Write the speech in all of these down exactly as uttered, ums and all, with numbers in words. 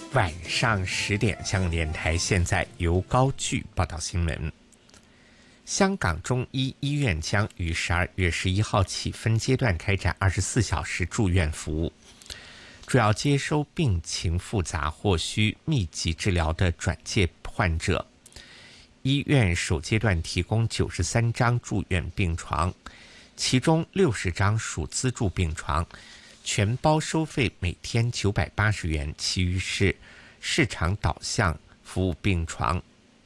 晚上十点，香港电台现在由高炬报道新闻。香港中医医院将于十二月十一号起分阶段开展二十四小时住院服务，主要接收病情复杂或需密集治疗的转介患者。医院首阶段提供九十三张住院病床，其中六十张属资助病床，全包收费每天九百八十元，其余是市场导向服务病床。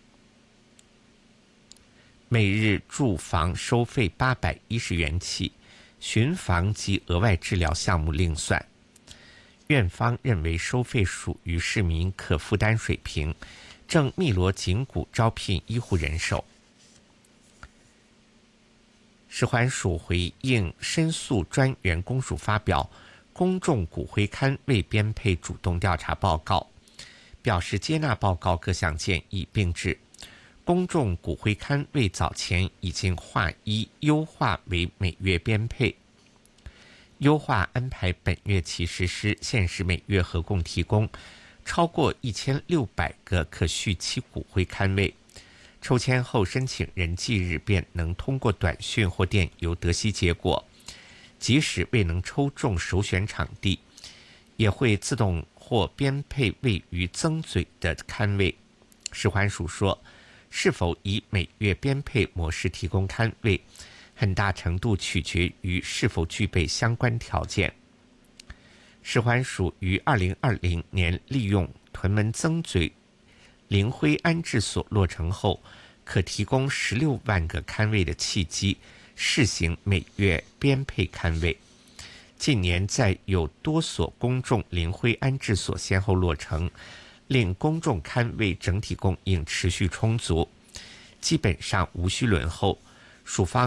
每日住房收费八百一十元起，巡房及额外治疗项目另算。院方认为收费属于市民可负担水平，正密锣紧鼓招聘医护人手。食环署回应申诉专员公署发表公众骨灰龛未编配主动调查报告，表示接纳报告各项建议，并指公众骨灰龛位早前已经划一优化为每月编配，优化安排本月起实施，现时每月合共提供超过一千六百个可续期骨灰龛位，抽签后申请人即日便能通过短讯或电邮得悉结果，即使未能抽中首选场地，也会自动或编配位于曾嘴的龛位。食环署说，是否以每月编配模式提供龛位，很大程度取决于是否具备相关条件。食环署于二零二零年利用屯门曾嘴灵灰安置所落成后，可提供十六万个龛位的契机，试行每月编配龛位。近年在有多所公众灵灰安置所先后落成，令公众龛位整体供应持续充足，基本上无需轮候。署方